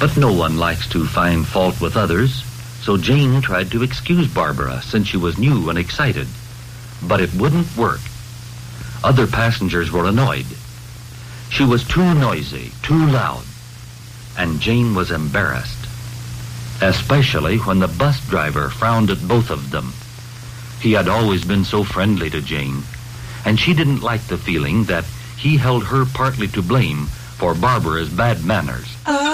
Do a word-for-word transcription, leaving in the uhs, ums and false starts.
But no one likes to find fault with others, so Jane tried to excuse Barbara since she was new and excited. But it wouldn't work. Other passengers were annoyed. She was too noisy, too loud, and Jane was embarrassed, especially when the bus driver frowned at both of them. He had always been so friendly to Jane, and she didn't like the feeling that he held her partly to blame for Barbara's bad manners.